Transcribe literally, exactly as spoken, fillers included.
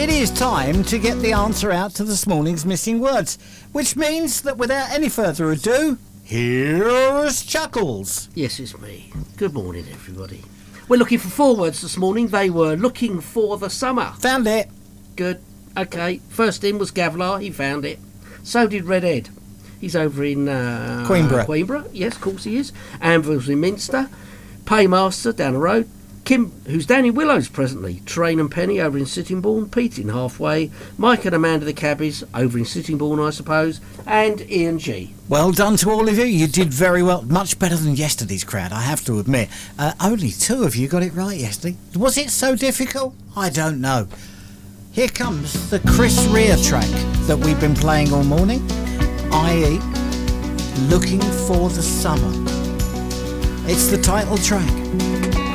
It is time to get the answer out to this morning's missing words, which means that without any further ado, here's Chuckles. Yes, it's me. Good morning, everybody. We're looking for four words this morning. They were looking for the summer. Found it. Good. Okay. First in was Gavlar. He found it. So did Red Ed. He's over in uh, Queenborough. Queenborough. Yes, of course he is. Anvil's in Minster. Paymaster down the road. Kim, who's down in Willows presently. Train and Penny over in Sittingbourne. Pete in Halfway. Mike and Amanda the Cabbies over in Sittingbourne, I suppose. And Ian G. Well done to all of you. You did very well. Much better than yesterday's crowd, I have to admit. Uh, only two of you got it right yesterday. Was it so difficult? I don't know. Here comes the Chris Rea track that we've been playing all morning, that is, Looking for the Summer. It's the title track.